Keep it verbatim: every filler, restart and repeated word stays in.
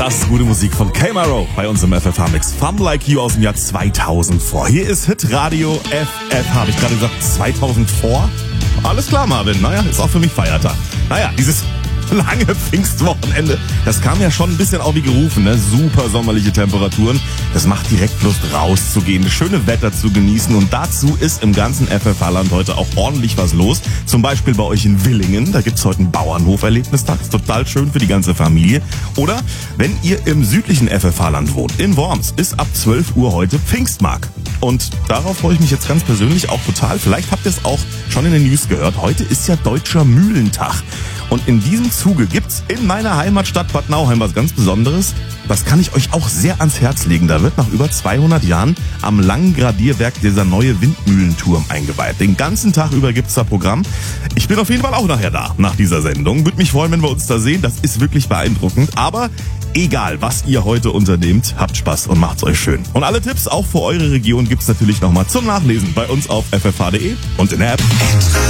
Das ist gute Musik von K-Maro bei uns im F F H-Mix. Fun Like You aus dem Jahr zweitausend vier. Hier ist Hit Radio F F H. Habe ich gerade gesagt zweitausend vier? Alles klar, Marvin. Naja, ist auch für mich Feiertag. Naja, dieses lange Pfingstwochenende, das kam ja schon ein bisschen auch wie gerufen, ne? Super sommerliche Temperaturen. Das macht direkt Lust rauszugehen, das schöne Wetter zu genießen und dazu ist im ganzen F F H-Land heute auch ordentlich was los. Zum Beispiel bei euch in Villingen, da gibt's heute einen Bauernhof-Erlebnistag, ist total schön für die ganze Familie. Oder wenn ihr im südlichen F F H-Land wohnt, in Worms, ist ab zwölf Uhr heute Pfingstmarkt. Und darauf freue ich mich jetzt ganz persönlich auch total. Vielleicht habt ihr es auch schon in den News gehört. Heute ist ja Deutscher Mühlentag. Und in diesem Zuge gibt's in meiner Heimatstadt Bad Nauheim was ganz Besonderes. Das kann ich euch auch sehr ans Herz legen. Da wird nach über zweihundert Jahren am langen Gradierwerk dieser neue Windmühlenturm eingeweiht. Den ganzen Tag über gibt's da Programm. Ich bin auf jeden Fall auch nachher da, nach dieser Sendung. Würde mich freuen, wenn wir uns da sehen. Das ist wirklich beeindruckend. Aber egal, was ihr heute unternehmt, habt Spaß und macht's euch schön. Und alle Tipps auch für eure Region gibt's natürlich nochmal zum Nachlesen bei uns auf f f h punkt d e und in der App.